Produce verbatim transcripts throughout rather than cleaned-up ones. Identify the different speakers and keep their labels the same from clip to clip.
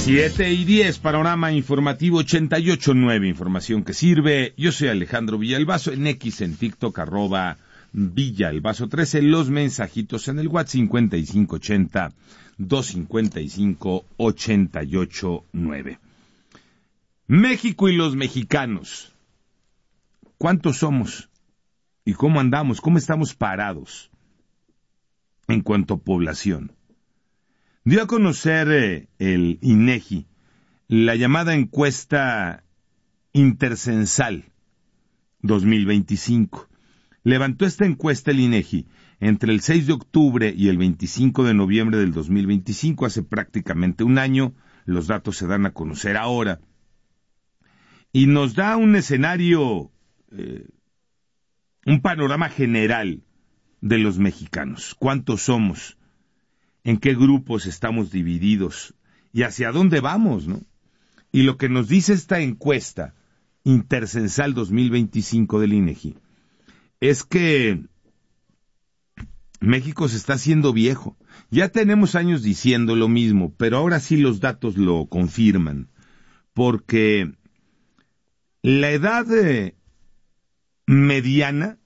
Speaker 1: Siete y diez, panorama informativo ochenta y ocho punto nueve, información que sirve. Yo soy Alejandro Villalbazo, en X, en TikTok, arroba Villalbazo trece, los mensajitos en el WhatsApp cincuenta y cinco ochenta, doscientos cincuenta y cinco, ochenta y ocho nueve. México y los mexicanos. ¿Cuántos somos? ¿Y cómo andamos? ¿Cómo estamos parados en cuanto a población? Dio a conocer eh, el INEGI la llamada encuesta intercensal dos mil veinticinco. Levantó esta encuesta el INEGI entre el seis de octubre y el veinticinco de noviembre del dos mil veinticinco, hace prácticamente un año. Los datos se dan a conocer ahora. Y nos da un escenario, eh, un panorama general de los mexicanos. ¿Cuántos somos? ¿En qué grupos estamos divididos? ¿Y hacia dónde vamos, no? Y lo que nos dice esta encuesta intercensal dos mil veinticinco del INEGI es que México se está haciendo viejo. Ya tenemos años diciendo lo mismo, pero ahora sí los datos lo confirman. Porque la edad eh, mediana,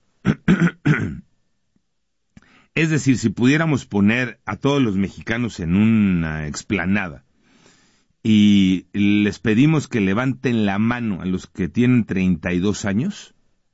Speaker 1: es decir, si pudiéramos poner a todos los mexicanos en una explanada y les pedimos que levanten la mano a los que tienen treinta y dos años,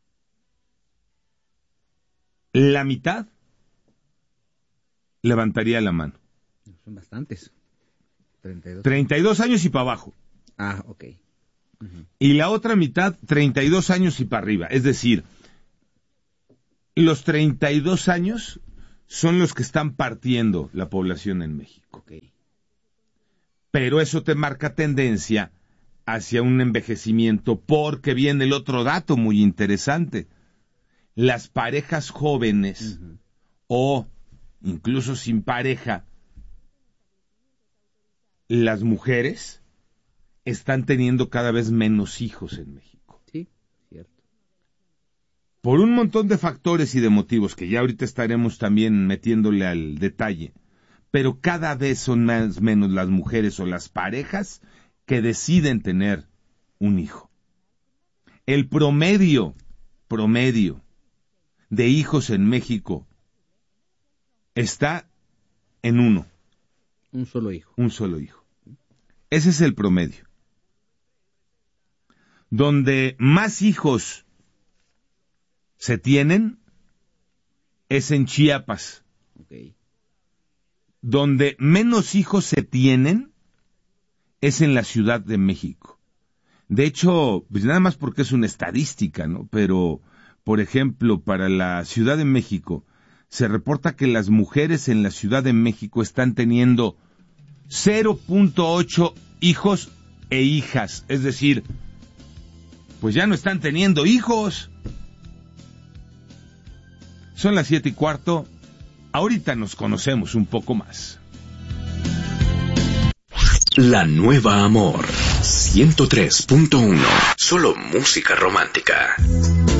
Speaker 1: la mitad levantaría la mano.
Speaker 2: Son bastantes. treinta y dos.
Speaker 1: treinta y dos años y para abajo.
Speaker 2: Ah, ok. Uh-huh.
Speaker 1: Y la otra mitad, treinta y dos años y para arriba. Es decir, los treinta y dos años son los que están partiendo la población en México.
Speaker 2: Okay.
Speaker 1: Pero eso te marca tendencia hacia un envejecimiento, porque viene el otro dato muy interesante. Las parejas jóvenes, uh-huh, o incluso sin pareja, las mujeres están teniendo cada vez menos hijos en México.
Speaker 2: Sí, cierto.
Speaker 1: Por un montón de factores y de motivos que ya ahorita estaremos también metiéndole al detalle, pero cada vez son más menos las mujeres o las parejas que deciden tener un hijo. El promedio, promedio de hijos en México está en uno.
Speaker 2: Un solo hijo.
Speaker 1: Un solo hijo. Ese es el promedio. Donde más hijos se tienen es en Chiapas.
Speaker 2: Okay.
Speaker 1: Donde menos hijos se tienen es en la Ciudad de México. De hecho, pues nada más porque es una estadística, ¿no? Pero, por ejemplo, para la Ciudad de México se reporta que las mujeres en la Ciudad de México están teniendo cero punto ocho hijos e hijas. Es decir, pues ya no están teniendo hijos. Son las siete y cuarto. Ahorita nos conocemos un poco más.
Speaker 3: La Nueva Amor ciento tres punto uno. Solo música romántica.